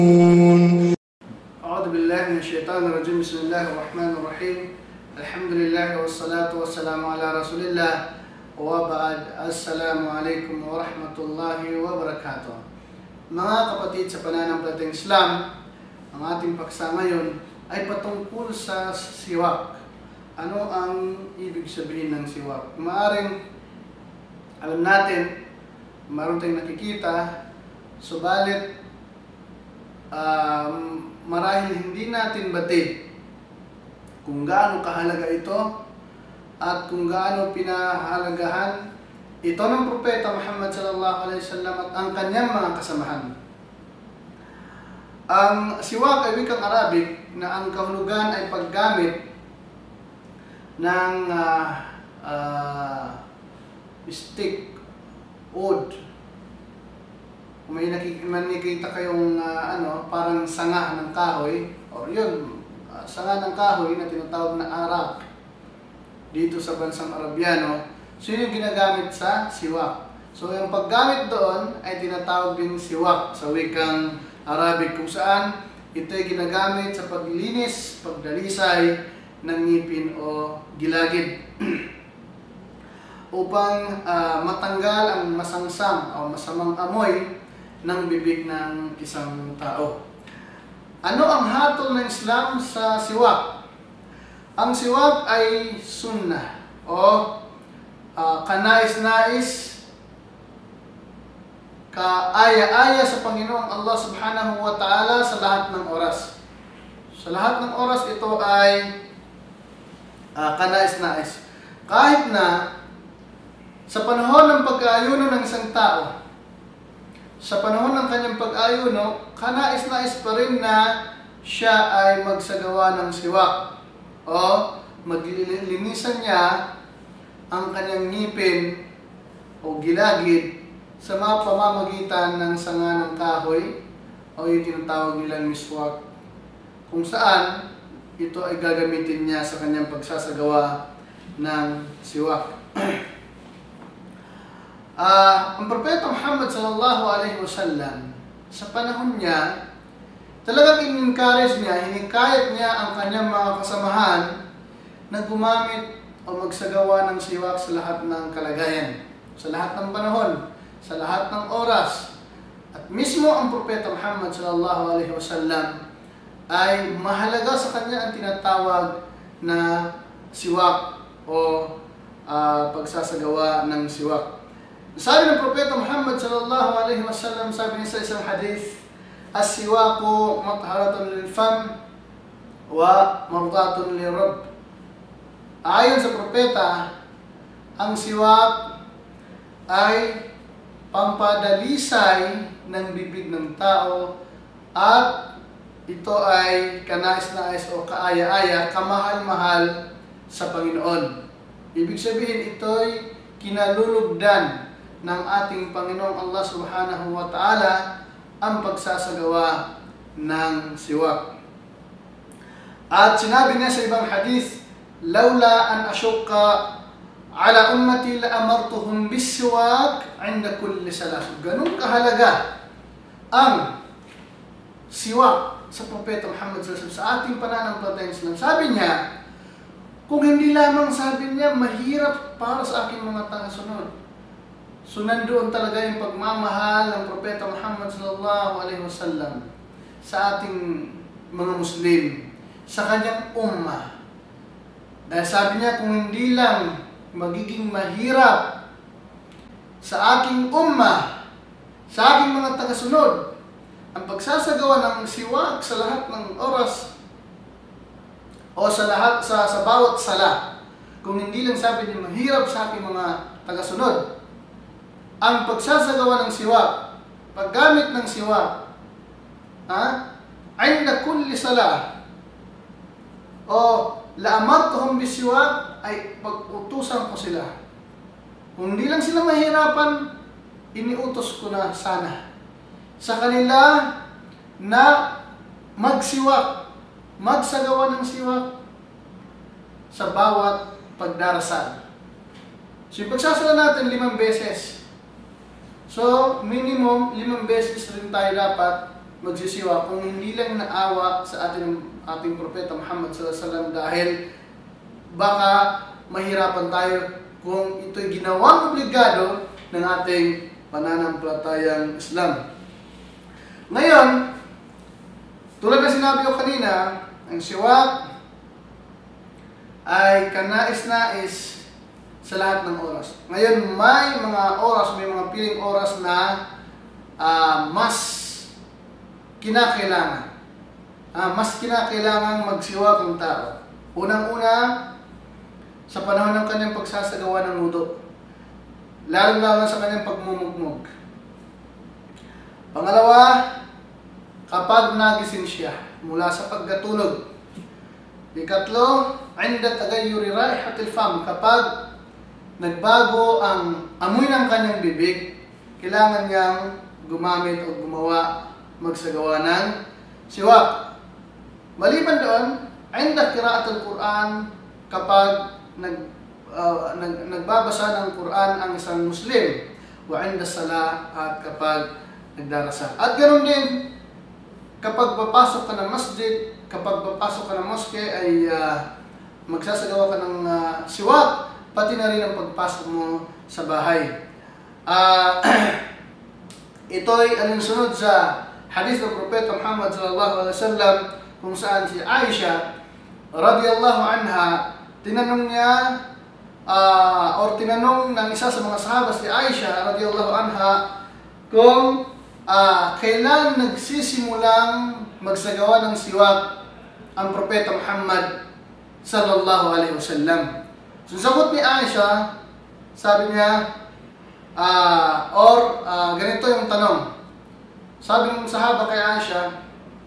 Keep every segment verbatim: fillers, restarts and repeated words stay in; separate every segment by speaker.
Speaker 1: أعوذ بالله من الشيطان الرجيم. بسم الله الرحمن الرحيم. الحمد لله والصلاة والسلام على رسول الله وبعد. Assalamu alaikum wa rahmatullahi wa barakatuh. Mga kapatid sa pananampalatayang Islam, ang ating paksa ngayon ay patungkol sa siwak. Ano ang ibig sabihin ng siwak? Maaring alam natin, maroon tayong nakikita, subalit um, marahil hindi natin batid kung gaano kahalaga ito at kung gaano pinahalagahan ito ng Propeta Muhammad sallallahu alaihi wasallam at ang kanyang mga kasamahan. Ang siwak ay wikang Arabic na ang kahulugan ay paggamit ng uh, uh, stick, wood. Kung may nakikita kayong uh, ano, parang sanga ng kahoy, or yun, uh, sanga ng kahoy na tinatawag na arak dito sa bansang Arabiano, so yun yung ginagamit sa siwak. So yung paggamit doon ay tinatawag din siwak sa wikang Arabic, kung saan ito ay ginagamit sa paglinis, pagdalisay ng ngipin o gilagid upang uh, matanggal ang masangsang o masamang amoy ng bibig ng isang tao. Ano ang hatol ng Islam sa siwak? Ang siwak ay sunnah o uh, kanais-nais, kaaya-aya sa Panginoong Allah subhanahu wa ta'ala sa lahat ng oras. Sa lahat ng oras ito ay uh, kanais-nais. Kahit na sa panahon ng pag-aayuno ng isang tao, sa panahon ng kanyang pag-ayuno, kanais-nais pa rin na siya ay magsagawa ng siwak o maglilinisan niya ang kanyang ngipin o gilagid sa mga pamamagitan ng sanga ng kahoy o yung tinatawag nilang miswak, kung saan ito ay gagamitin niya sa kanyang pagsasagawa ng siwak. Uh, ang Propeta Muhammad sallallahu alaihi wasallam sa panahon niya, talagang in-encourage niya, hinikayat niya ang kanyang mga kasamahan na gumamit o magsagawa ng siwak sa lahat ng kalagayan, sa lahat ng panahon, sa lahat ng oras. At mismo ang Propeta Muhammad sallallahu alaihi wasallam ay mahalaga sa kanya ang tinatawag na siwak o uh, pagsasagawa ng siwak. Sabi ng Propeta Muhammad sallallahu alaihi wasallam, sabi niya sa isang hadith, as-siwaku matharatun lil fam wa mardatun lir rabb. Ayon sa Propeta, ang siwak ay pampadalisay ng bibig ng tao at ito ay kanais-nais o kaaya-aya, kamahal-mahal sa Panginoon. Ibig sabihin, ito'y kinalulugdan ng ating Panginoong Allah subhanahu wa ta'ala ang pagsasagawa ng siwak. At sinabi niya sa ibang hadith, "Laula an asyukka ala ummati la amartuhum bis-siwak 'inda kulli salah." Ganun kahalaga ang siwak sa Propeta Muhammad sallallahu alaihi wasallam sa ating pananampalatayang Islam. Sabi niya, kung hindi lamang, sabi niya, mahirap para sa aking mga tagasunod. So nandoon talaga yung pagmamahal ng Propeta Muhammad sallallahu alaihi wasallam sa ating mga Muslim, sa kanyang ummah. Dahil sabi niya, kung hindi lang magiging mahirap sa aking ummah, sa aking mga tagasunod, ang pagsasagawa ng siwak sa lahat ng oras o sa lahat sa, sa bawat sala, kung hindi lang, sabi niya, mahirap sa aking mga tagasunod ang pagsasagawa ng siwak, paggamit ng siwak, ha? Inda kulli salah o laamartuhum bisiwak, ay pag-utusan ko sila. Kung hindi lang sila mahirapan, iniutos ko na sana sa kanila na magsiwak, magsagawa ng siwak sa bawat pagdarasal. So yung pagsasala natin limang beses. So minimum limang beses rin tayo dapat magsisiwa kung hindi lang naawa sa ating ating propeta Muhammad sallallahu alaihi wasallam, dahil baka mahirapan tayo kung ito'y ginawang obligado ng ating pananampalatayang Islam. Ngayon, tulad na sinabi ko kanina, ang siwak ay kanais-nais sa lahat ng oras. Ngayon, may mga oras, may mga piling oras na uh, mas kinakailangan. Uh, mas kinakailangan magsiwak ang tao. Unang-una, sa panahon ng kanyang pagsasagawa ng wudu, lalo-lalo sa kanyang pagmumugmog. Pangalawa, kapag nagising siya mula sa pagkatulog. Ikatlo, inda tagayyuri raihatil fam, kapag nagbago ang amoy ng kanyang bibig, kailangan niyang gumamit o gumawa, magsagawa ng siwak. Maliban doon, inda qiraatul Quran, kapag nag, uh, nag, nagbabasa ng Quran ang isang Muslim, wa inda sala, at kapag nagdarasal. At ganoon din, kapag papasok ka ng masjid, kapag papasok ka ng moske, ay uh, magsasagawa ka ng uh, siwak, pati na rin ang pagpasok mo sa bahay. Uh, ito'y alinsunod sa hadith ng Propeta Muhammad sallallahu alaihi wasallam, kung saan si Aisha radhiyallahu anha, tinanong niya uh, or tinanong ng isa sa mga sahaba, si Aisha radhiyallahu anha, kung uh, kailan nagsisimulang magsagawa ng siwak ang Propeta Muhammad sallallahu alaihi wasallam. So, sagot ni Aisha, sabi niya, uh, or uh, ganito yung tanong. Sabi ng sahaba kay Aisha,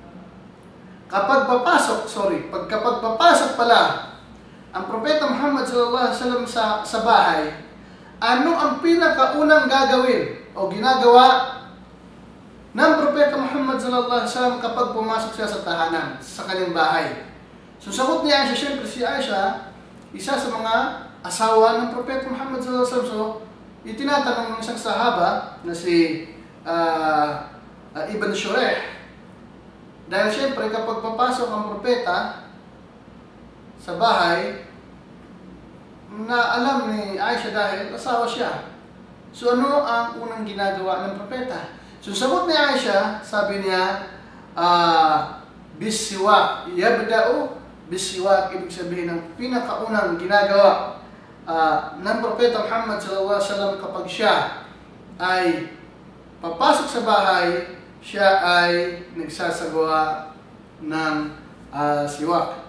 Speaker 1: kapag papasok, sorry, pag kapag papasok pala ang Propeta Muhammad sallallahu alaihi wasallam sa, sa bahay, ano ang pinakaunang gagawin o ginagawa ng Propeta Muhammad sallallahu alaihi wasallam kapag pumasok siya sa tahanan, sa kanyang bahay? So, sagot ni Aisha, siyempre si Aisha, isa sa mga asawa ng Propeta Muhammad sallallahu alaihi wasallam. So, itinatanong ng isang sahaba na si uh, uh, Ibn Shureh, dahil siyempre kapag papasok ang propeta sa bahay, na alam ni Aisha dahil asawa siya. So, ano ang unang ginagawa ng propeta? So, sagot ni Aisha, sabi niya, uh, bisiwak, yabda'u bisiwak, ibig sabihin ng pinakaunang ginagawa uh, ng Propeta Muhammad sallallahu alaihi wasallam kapag siya ay papasok sa bahay, siya ay nagsasagawa ng uh, siwak.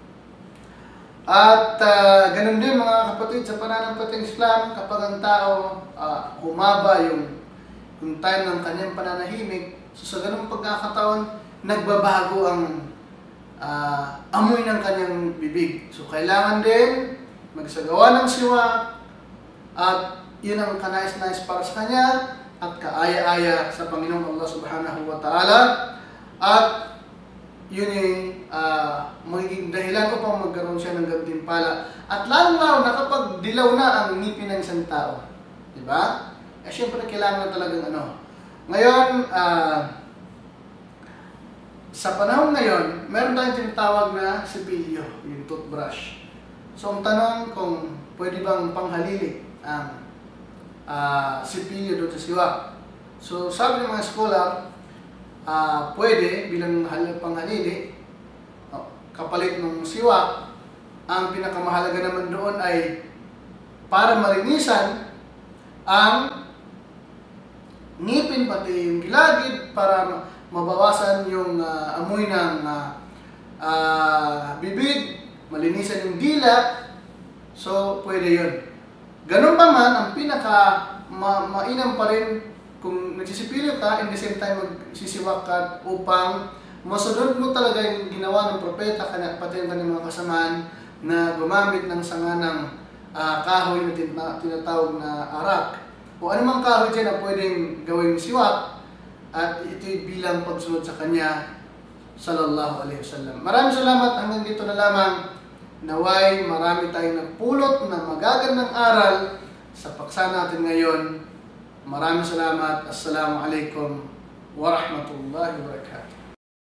Speaker 1: At uh, ganun din mga kapatid, sa pananampalatayang Islam, kapag ang tao uh, humaba yung, yung time ng kanyang pananahimik, so sa ganung pagkakataon, nagbabago ang uh, amoy ng kanyang bibig. So kailangan din magsagawa ng siwak, at yun ang kanais-nais para sa kanya, at kaaya-aya sa Panginoong Allah Subhanahu wa Ta'ala, at yun yung uh, magiging dahilan upang magkaroon siya ng gantimpala. At lalong-lalo na kapag dilaw na ang ngipin ng isang tao. Diba? Eh, syempre, kailangan na talagang ano. Ngayon, uh, sa panahon ngayon, meron tayong tinatawag na sipilyo, yung toothbrush. So, ang tanong kung pwede bang panghalili ang uh, sipilyo doon sa siwak. So, sabi ng mga scholar, Uh, pwede bilang panghalili, oh, kapalit ng siwak. Ang pinakamahalaga naman doon ay para malinisan ang ngipin, pati yung gilagid, para mabawasan yung uh, amoy ng uh, uh, bibig, malinisan yung dila. So, pwede yun. Ganun pa man, ang pinaka ma mainam pa rin kung nagsisipilyo ka, in the same time magsisiwak ka upang masunod mo talaga yung ginawa ng propeta, kanya, pati yung kanyang mga kasamaan na gumamit ng sanga ng uh, kahoy na tinatawag na arak. O anumang kahoy dyan na pwedeng gawing siwak, at ito'y bilang pagsunod sa kanya, sallallahu alaihi wasallam. Maraming salamat, hanggang dito na lamang. Naway, marami tayong nagpulot na magagandang aral sa paksa natin ngayon. Maraming salamat. Assalamualaikum wa rahmatullahi wa barakatuh.